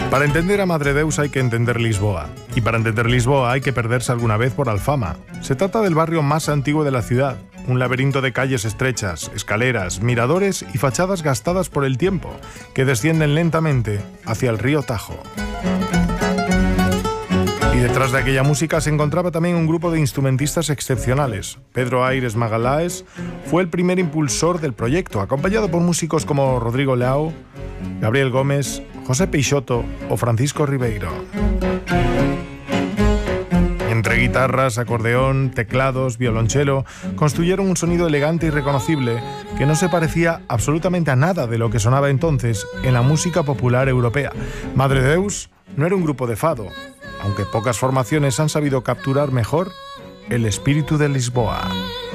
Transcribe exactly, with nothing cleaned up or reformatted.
Para entender a Madre Deus hay que entender Lisboa. Y para entender Lisboa hay que perderse alguna vez por Alfama. Se trata del barrio más antiguo de la ciudad. Un laberinto de calles estrechas, escaleras, miradores y fachadas gastadas por el tiempo, que descienden lentamente hacia el río Tajo. Y detrás de aquella música se encontraba también un grupo de instrumentistas excepcionales. Pedro Aires Magalhães fue el primer impulsor del proyecto, acompañado por músicos como Rodrigo Leao, Gabriel Gómez, José Peixoto o Francisco Ribeiro. Entre guitarras, acordeón, teclados, violonchelo, construyeron un sonido elegante y reconocible que no se parecía absolutamente a nada de lo que sonaba entonces en la música popular europea. Madre Deus no era un grupo de fado, aunque pocas formaciones han sabido capturar mejor el espíritu de Lisboa.